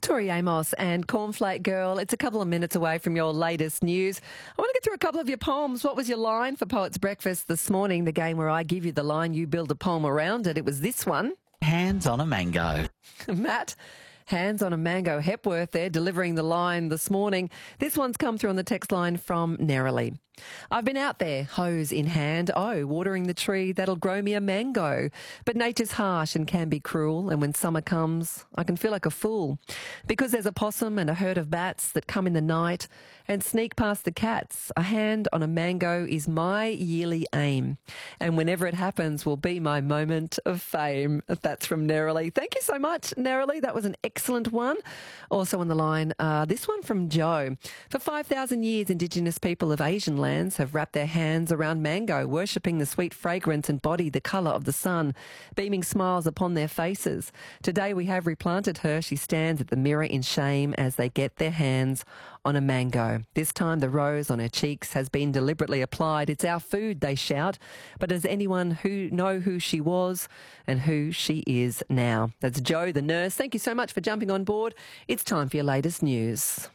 Tori Amos and Cornflake Girl. It's a couple of minutes away from your latest news. I want to get through a couple of your poems. What was your line for Poets Breakfast this morning? The game where I give you the line, you build a poem around it. It was this one. Hands on a mango. Matt, hands on a mango. Hepworth there delivering the line this morning. This one's come through on the text line from Nerily. I've been out there, hose in hand, watering the tree that'll grow me a mango. But nature's harsh and can be cruel, and when summer comes, I can feel like a fool. Because there's a possum and a herd of bats that come in the night and sneak past the cats. A hand on a mango is my yearly aim. And whenever it happens will be my moment of fame. That's from Nerily. Thank you so much, Nerily. That was an excellent one. Also on the line, this one from Joe. For 5,000 years, Indigenous people of Asian lands have wrapped their hands around mango, worshipping the sweet fragrance and body the colour of the sun, beaming smiles upon their faces. Today we have replanted her. She stands at the mirror in shame as they get their hands on a mango. This time the rose on her cheeks has been deliberately applied. It's our food, they shout. But does anyone who know who she was and who she is now? That's Joe, the nurse. Thank you so much for jumping on board. It's time for your latest news.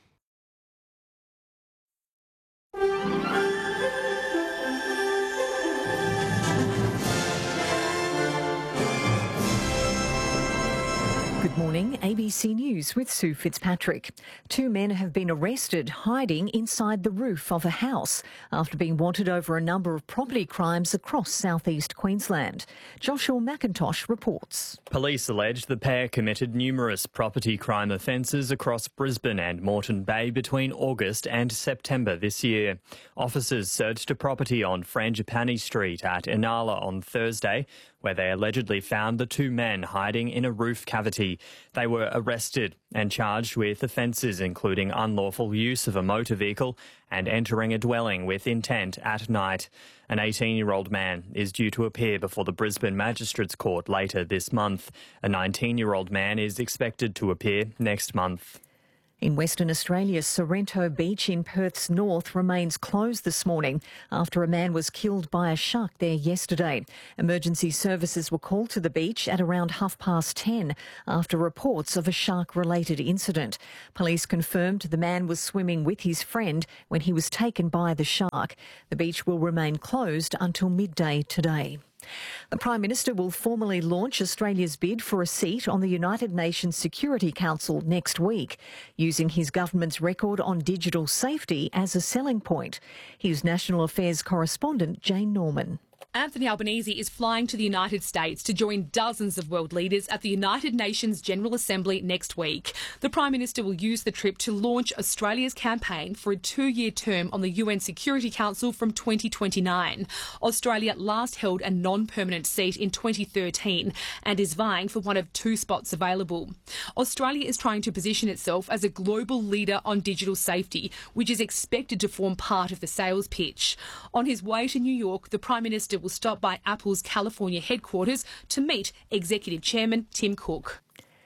Good morning, ABC News with Sue Fitzpatrick. Two men have been arrested hiding inside the roof of a house after being wanted over a number of property crimes across southeast Queensland. Joshua McIntosh reports. Police allege the pair committed numerous property crime offences across Brisbane and Moreton Bay between August and September this year. Officers searched a property on Frangipani Street at Inala on Thursday, where they allegedly found the two men hiding in a roof cavity. They were arrested and charged with offences including unlawful use of a motor vehicle and entering a dwelling with intent at night. An 18-year-old man is due to appear before the Brisbane Magistrates Court later this month. A 19-year-old man is expected to appear next month. In Western Australia, Sorrento Beach in Perth's north remains closed this morning after a man was killed by a shark there yesterday. Emergency services were called to the beach at around 10:30 after reports of a shark-related incident. Police confirmed the man was swimming with his friend when he was taken by the shark. The beach will remain closed until midday today. The Prime Minister will formally launch Australia's bid for a seat on the United Nations Security Council next week, using his government's record on digital safety as a selling point. Here's National Affairs correspondent Jane Norman. Anthony Albanese is flying to the United States to join dozens of world leaders at the United Nations General Assembly next week. The Prime Minister will use the trip to launch Australia's campaign for a 2-year term on the UN Security Council from 2029. Australia last held a non-permanent seat in 2013 and is vying for one of 2 spots available. Australia is trying to position itself as a global leader on digital safety, which is expected to form part of the sales pitch. On his way to New York, the Prime Minister will stop by Apple's California headquarters to meet Executive Chairman Tim Cook.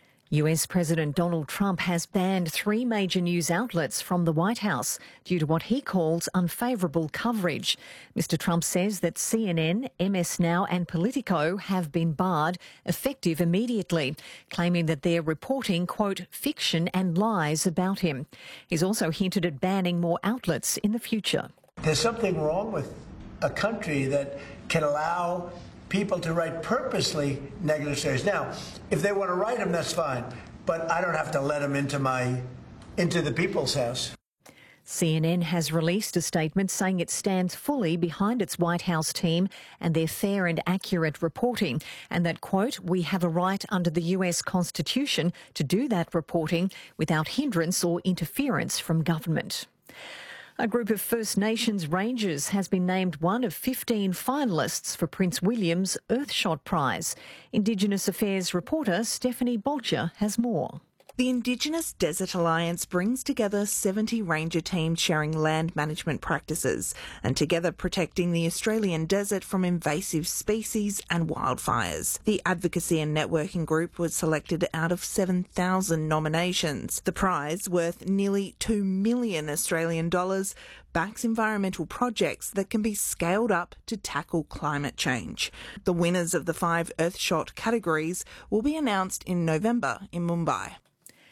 US President Donald Trump has banned 3 major news outlets from the White House due to what he calls unfavourable coverage. Mr Trump says that CNN, MS Now and Politico have been barred, effective immediately, claiming that they're reporting, quote, fiction and lies about him. He's also hinted at banning more outlets in the future. There's something wrong with a country that can allow people to write purposely negative stories. Now, if they want to write them, that's fine, but I don't have to let them into the people's house. CNN has released a statement saying it stands fully behind its White House team and their fair and accurate reporting, and that, quote, we have a right under the US Constitution to do that reporting without hindrance or interference from government. A group of First Nations rangers has been named one of 15 finalists for Prince William's Earthshot Prize. Indigenous Affairs reporter Stephanie Bolger has more. The Indigenous Desert Alliance brings together 70 ranger teams sharing land management practices and together protecting the Australian desert from invasive species and wildfires. The advocacy and networking group was selected out of 7,000 nominations. The prize, worth nearly $2 million Australian dollars, backs environmental projects that can be scaled up to tackle climate change. The winners of the 5 Earthshot categories will be announced in November in Mumbai.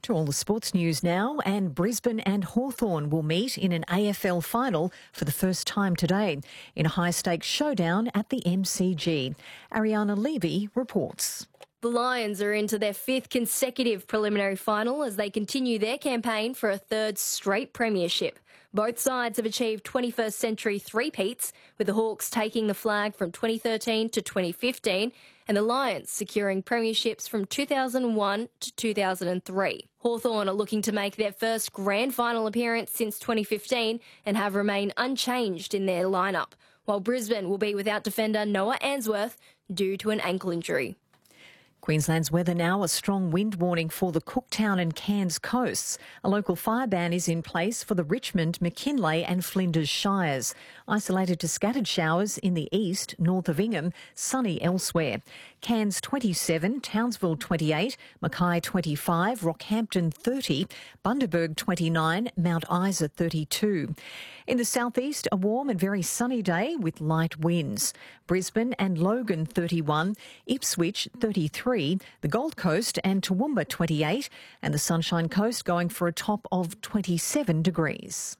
To all the sports news now, and Brisbane and Hawthorn will meet in an AFL final for the first time today in a high-stakes showdown at the MCG. Ariana Levy reports. The Lions are into their fifth consecutive preliminary final as they continue their campaign for a third straight premiership. Both sides have achieved 21st century three-peats, with the Hawks taking the flag from 2013 to 2015 and the Lions securing premierships from 2001 to 2003. Hawthorn are looking to make their first grand final appearance since 2015 and have remained unchanged in their lineup, while Brisbane will be without defender Noah Answorth due to an ankle injury. Queensland's weather now, a strong wind warning for the Cooktown and Cairns coasts. A local fire ban is in place for the Richmond, McKinley and Flinders Shires. Isolated to scattered showers in the east, north of Ingham, sunny elsewhere. Cairns 27, Townsville 28, Mackay 25, Rockhampton 30, Bundaberg 29, Mount Isa 32. In the southeast, a warm and very sunny day with light winds. Brisbane and Logan 31, Ipswich 33, the Gold Coast and Toowoomba 28, and the Sunshine Coast going for a top of 27 degrees.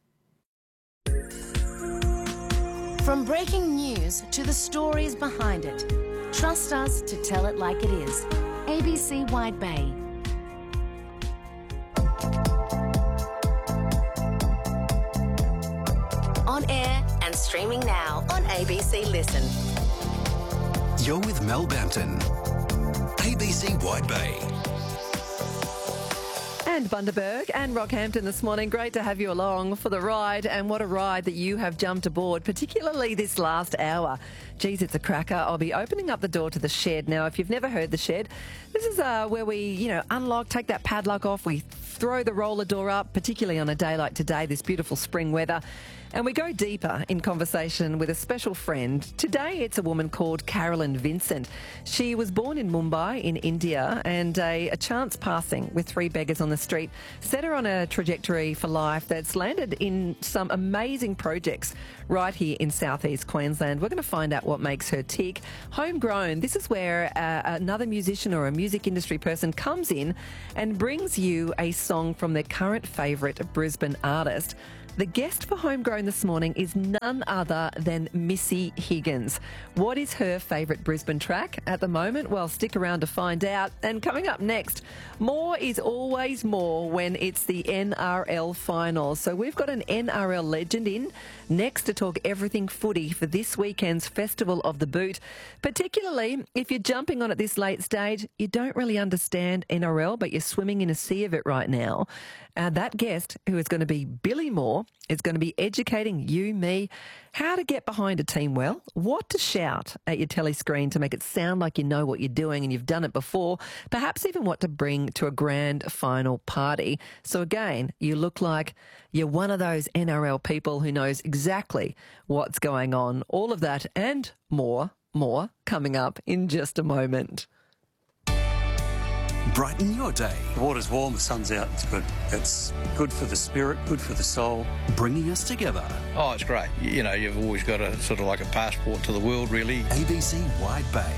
From breaking news to the stories behind it, trust us to tell it like it is. ABC Wide Bay. On air and streaming now on ABC Listen. You're with Mel Bampton. ABC Wide Bay. And Bundaberg and Rockhampton this morning. Great to have you along for the ride, and what a ride that you have jumped aboard, particularly this last hour. Geez, it's a cracker. I'll be opening up the door to the shed. Now, if you've never heard the shed, this is where we, unlock, take that padlock off. We throw the roller door up, particularly on a day like today, this beautiful spring weather. And we go deeper in conversation with a special friend. Today, it's a woman called Carolyn Vincent. She was born in Mumbai in India, and a chance passing with three beggars on the street set her on a trajectory for life that's landed in some amazing projects right here in southeast Queensland. We're going to find out what makes her tick. Homegrown, this is where another musician or a music industry person comes in and brings you a song from their current favourite Brisbane artist. The guest for Homegrown this morning is none other than Missy Higgins. What is her favourite Brisbane track at the moment? Well, stick around to find out. And coming up next, more is always more when it's the NRL final. So we've got an NRL legend in next to talk everything footy for this weekend's Festival of the Boot. Particularly if you're jumping on at this late stage, you don't really understand NRL, but you're swimming in a sea of it right now. That guest, who is going to be Billy Moore, is going to be educating you, me, how to get behind a team well, what to shout at your telly screen to make it sound like you know what you're doing and you've done it before, perhaps even what to bring to a grand final party. So again, you look like you're one of those NRL people who knows exactly what's going on. All of that and more coming up in just a moment. Brighten your day. The water's warm, the sun's out, it's good. It's good for the spirit, good for the soul. Bringing us together. Oh, it's great. You've always got a sort of like a passport to the world, really. ABC Wide Bay.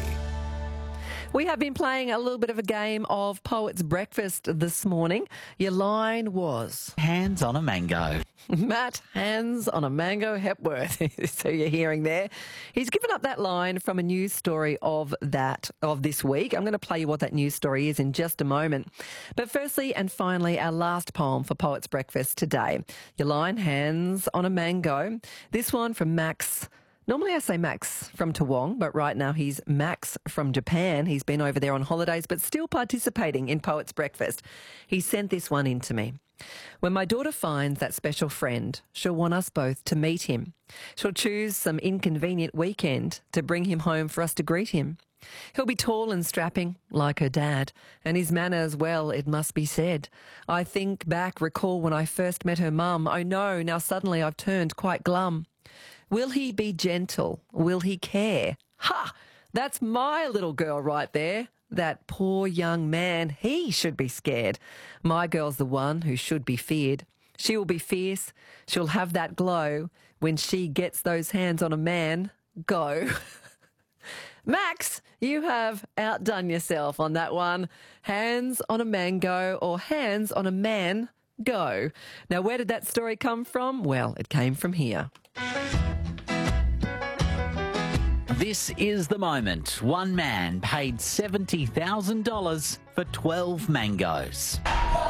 We have been playing a little bit of a game of Poets Breakfast this morning. Your line was... Hands on a mango. Matt, hands on a mango Hepworth. So you're hearing there. He's given up that line from a news story of this week. I'm going to play you what that news story is in just a moment. But firstly and finally, our last poem for Poets Breakfast today. Your line, hands on a mango. This one from Max. Normally I say Max from Toowong, but right now he's Max from Japan. He's been over there on holidays, but still participating in Poets Breakfast. He sent this one in to me. When my daughter finds that special friend, she'll want us both to meet him. She'll choose some inconvenient weekend to bring him home for us to greet him. He'll be tall and strapping, like her dad, and his manners, well, it must be said. I recall when I first met her mum. Oh no, now suddenly I've turned quite glum. Will he be gentle? Will he care? Ha! That's my little girl right there. That poor young man, he should be scared. My girl's the one who should be feared. She will be fierce. She'll have that glow. When she gets those hands on a man, go. Max, you have outdone yourself on that one. Hands on a mango or hands on a man go. Now, where did that story come from? Well, it came from here. This is the moment. One man paid $70,000 for 12 mangoes.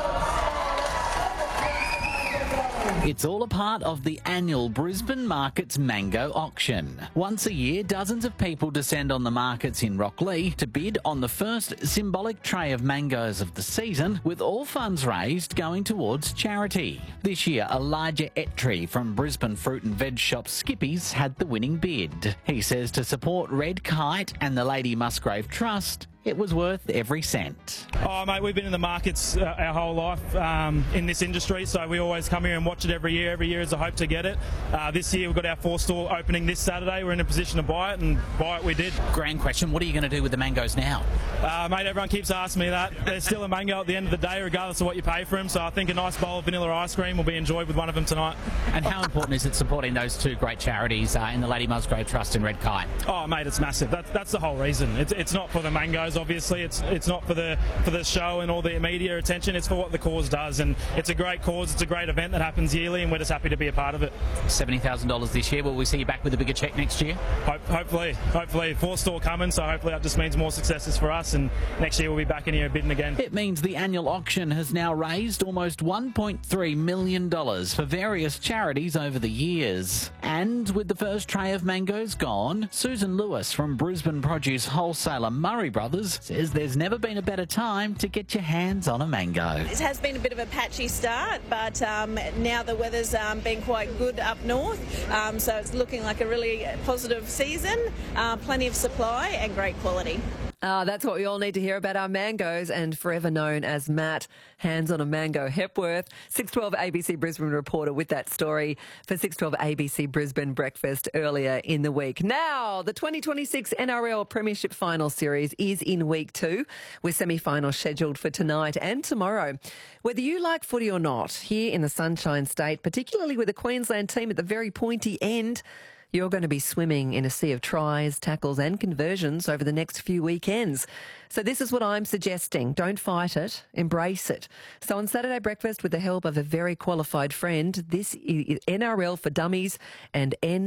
It's all a part of the annual Brisbane Markets Mango Auction. Once a year, dozens of people descend on the markets in Rocklea to bid on the first symbolic tray of mangoes of the season, with all funds raised going towards charity. This year, Elijah Ettree from Brisbane fruit and veg shop Skippy's had the winning bid. He says to support Red Kite and the Lady Musgrave Trust, it was worth every cent. Oh, mate, we've been in the markets our whole life in this industry, so we always come here and watch it every year. Every year is a hope to get it. This year we've got our 4-store opening this Saturday. We're in a position to buy it, and buy it we did. Grand question, what are you going to do with the mangoes now? Mate, everyone keeps asking me that. There's still a mango at the end of the day, regardless of what you pay for them, so I think a nice bowl of vanilla ice cream will be enjoyed with one of them tonight. And how important is it supporting those two great charities in the Lady Musgrave Trust and Red Kite? Oh, mate, it's massive. That's the whole reason. It's not for the mangoes, obviously. It's not for the show and all the media attention. It's for what the cause does, and it's a great cause. It's a great event that happens yearly, and we're just happy to be a part of it. $70,000 this year. Will we see you back with a bigger cheque next year? Hopefully. 4-store coming, so hopefully that just means more successes for us, and next year we'll be back in here bidding again. It means the annual auction has now raised almost $1.3 million for various charities over the years. And with the first tray of mangoes gone, Susan Lewis from Brisbane produce wholesaler Murray Brothers says there's never been a better time to get your hands on a mango. It has been a bit of a patchy start, but now the weather's been quite good up north, so it's looking like a really positive season, plenty of supply and great quality. That's what we all need to hear about our mangoes, and forever known as Matt, Hands on a Mango Hepworth, 612 ABC Brisbane reporter with that story for 612 ABC Brisbane Breakfast earlier in the week. Now, the 2026 NRL Premiership Final Series is in week 2, with semi-finals scheduled for tonight and tomorrow. Whether you like footy or not, here in the Sunshine State, particularly with the Queensland team at the very pointy end, you're going to be swimming in a sea of tries, tackles and conversions over the next few weekends. So this is what I'm suggesting. Don't fight it, embrace it. So on Saturday Breakfast, with the help of a very qualified friend, this is NRL for Dummies and